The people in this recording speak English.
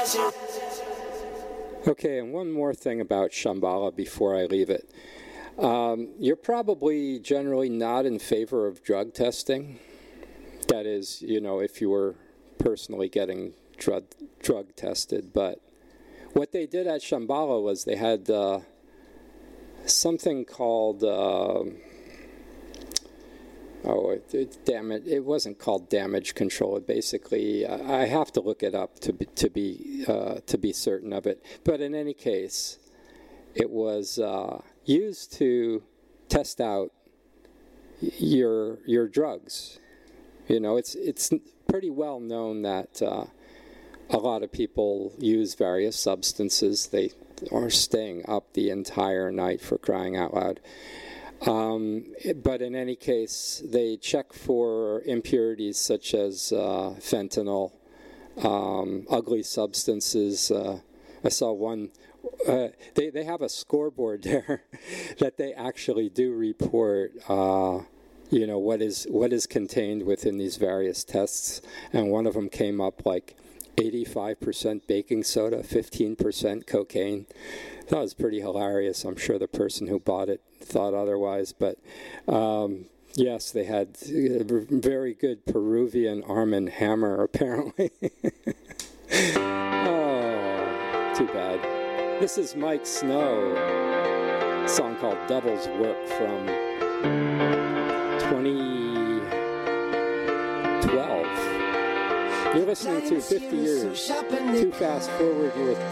Okay, and one more thing about Shambhala before I leave it. You're probably generally not in favor of drug testing. That is, if you were personally getting drug tested. But what they did at Shambhala was they had something called, it wasn't called damage control. It basically, I have to look it up to be certain of it. But in any case, it was used to test out your drugs. It's pretty well known that a lot of people use various substances. They are staying up the entire night, for crying out loud. But in any case, they check for impurities such as fentanyl, ugly substances. I saw one. They have a scoreboard there that they actually do report. What is contained within these various tests, and one of them came up like 85% baking soda, 15% cocaine. That was pretty hilarious. I'm sure the person who bought it thought otherwise, but yes, they had a very good Peruvian Arm & Hammer, apparently. Oh, too bad. This is Mike Snow, a song called Devil's Work from 2012. You're listening to 50 Years Too Fast Forward. You're with